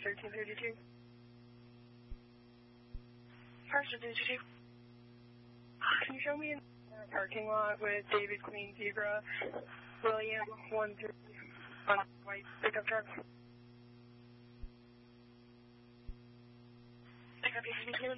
1332. Parcel 222. Can you show me in the parking lot with David Queen Zebra, William 13 on a white pickup truck? Pickup,